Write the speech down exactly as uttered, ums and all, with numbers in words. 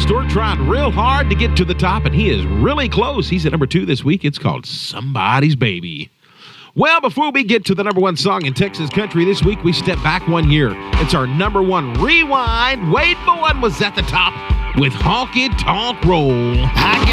Stewart trying real hard to get to the top, and he is really close. He's at number two this week. It's called Somebody's Baby. Well, before we get to the number one song in Texas country this week, we step back one year. It's our number one rewind. Wade Bowen was at the top with Honky Tonk Roll. I